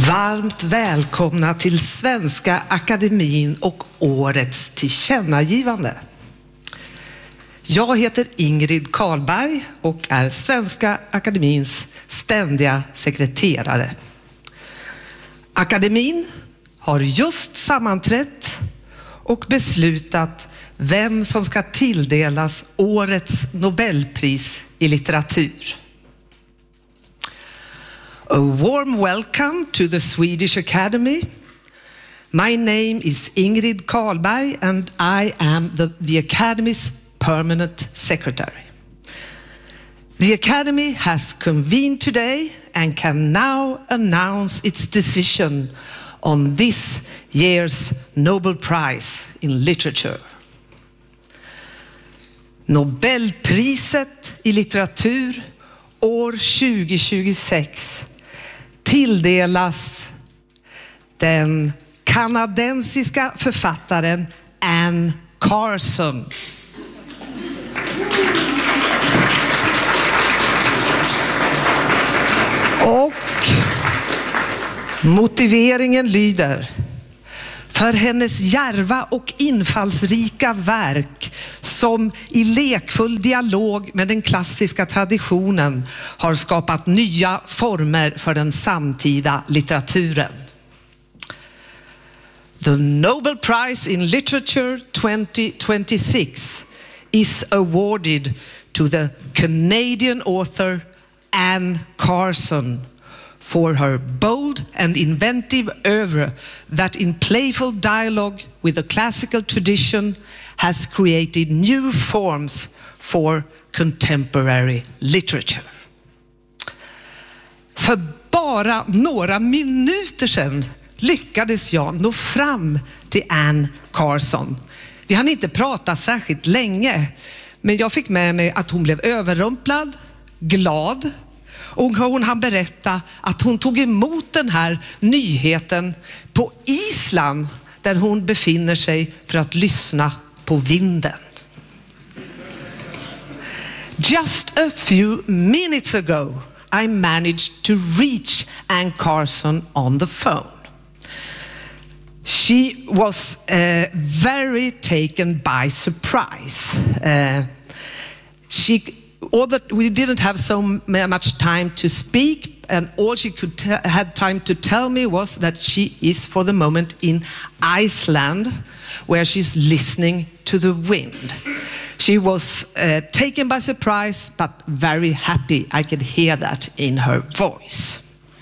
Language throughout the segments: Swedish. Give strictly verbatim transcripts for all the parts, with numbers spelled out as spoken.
Varmt välkomna till Svenska Akademin och årets tillkännagivande. Jag heter Ingrid Karlberg och är Svenska Akademins ständiga sekreterare. Akademin har just sammanträtt och beslutat vem som ska tilldelas årets Nobelpris i litteratur. A warm welcome to the Swedish Academy. My name is Ingrid Karlberg and I am the, the Academy's permanent secretary. The Academy has convened today and can now announce its decision on this year's Nobel Prize in Literature. Nobelpriset i litteratur år tjugo tjugosex tilldelas den kanadensiska författaren Anne Carson. Och motiveringen lyder: för hennes djärva och infallsrika verk som i lekfull dialog med den klassiska traditionen har skapat nya former för den samtida litteraturen. The Nobel Prize in Literature twenty twenty-six is awarded to the Canadian author Anne Carson for her bold and inventive oeuvre that in playful dialogue with the classical tradition has created new forms for contemporary literature. För bara några minuter sedan lyckades jag nå fram till Anne Carson. Vi hann inte prata särskilt länge, men jag fick med mig att hon blev överrumplad, glad, och hon hann berätta att hon tog emot den här nyheten på Island, där hon befinner sig för att lyssna på vinden. Just a few minutes ago, I managed to reach Anne Carson on the phone. She was uh, very taken by surprise. Uh, she All that we didn't have so much time to speak, and all she could t- had time to tell me was that she is for the moment in Iceland, where she's listening to the wind. She was uh, taken by surprise, but very happy. I could hear that in her voice.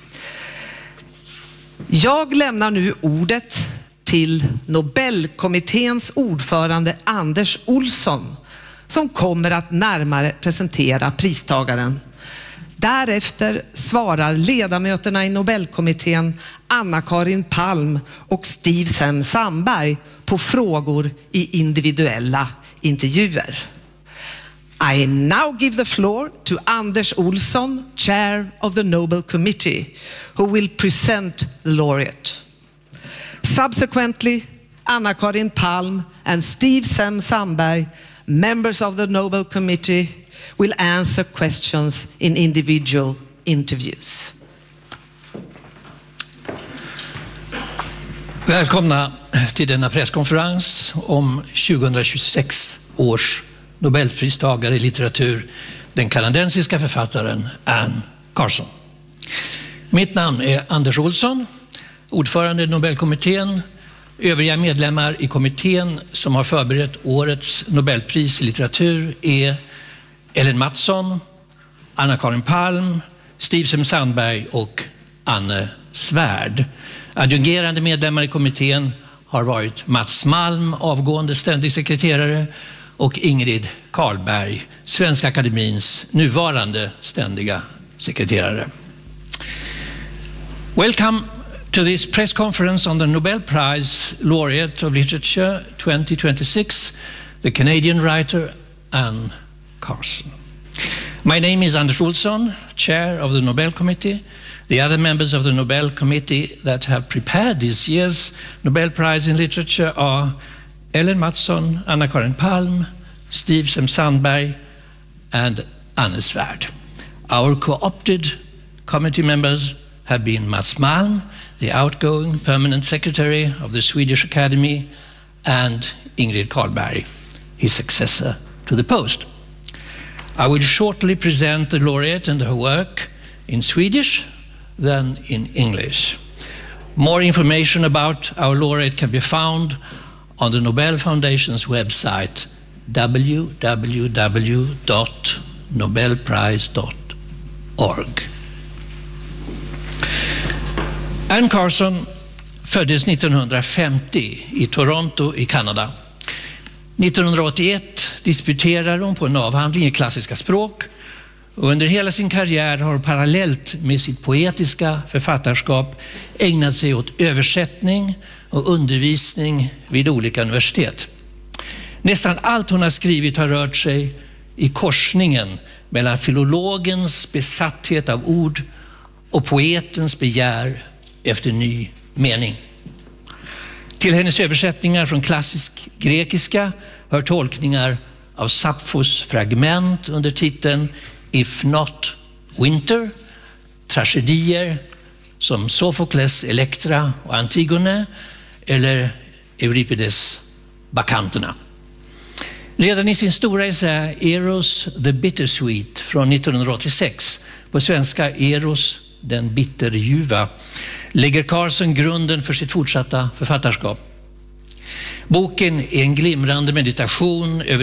Jag lämnar nu ordet till Nobelkommitténs ordförande Anders Olsson, som kommer att närmare presentera pristagaren. Därefter svarar ledamöterna i Nobelkommittén Anna-Karin Palm och Steve Sem Sandberg på frågor i individuella intervjuer. I now give the floor to Anders Olsson, chair of the Nobel Committee, who will present the laureate. Subsequently, Anna-Karin Palm and Steve Sem Sandberg, members of the Nobel Committee, will answer questions in individual interviews. Välkomna till denna presskonferens om tjugo tjugosex års Nobelpristagare i litteratur, den kanadensiska författaren Anne Carson. Mitt namn är Anders Olsson, ordförande i Nobelkommittén. Övriga medlemmar i kommittén som har förberett årets Nobelpris i litteratur är Ellen Mattsson, Anna-Karin Palm, Steve Sem Sandberg och Anne Svärd. Adjungerande medlemmar i kommittén har varit Mats Malm, avgående ständig sekreterare, och Ingrid Karlberg, Svenska Akademins nuvarande ständiga sekreterare. Welcome to this press conference on the Nobel Prize laureate of literature twenty twenty-six, the Canadian writer Anne Carson. My name is Anders Olsson, chair of the Nobel Committee. The other members of the Nobel Committee that have prepared this year's Nobel Prize in Literature are Ellen Mattsson, Anna-Karin Palm, Steve Sem Sandberg, and Anne Svärd. Our co-opted committee members have been Mats Malm, the outgoing permanent secretary of the Swedish Academy, and Ingrid Carlberg, his successor to the post. I will shortly present the laureate and her work in Swedish, then in English. More information about our laureate can be found on the Nobel Foundation's website, w w w dot nobelprize dot org. Anne Carson föddes nittonhundrafemtio i Toronto i Kanada. nittonhundraåttioett disputerade hon på en avhandling i klassiska språk, och under hela sin karriär har hon parallellt med sitt poetiska författarskap ägnat sig åt översättning och undervisning vid olika universitet. Nästan allt hon har skrivit har rört sig i korsningen mellan filologens besatthet av ord och poetens begär efter ny mening. Till hennes översättningar från klassisk grekiska hör tolkningar av Sappfos fragment under titeln If Not Winter, tragedier som Sofokles Elektra och Antigone eller Euripides Bakanterna. Redan i sin stora essä Eros the Bittersweet från nittonhundraåttiosex, på svenska Eros den bitterljuva, lägger Carson grunden för sitt fortsatta författarskap. Boken är en glimrande meditation över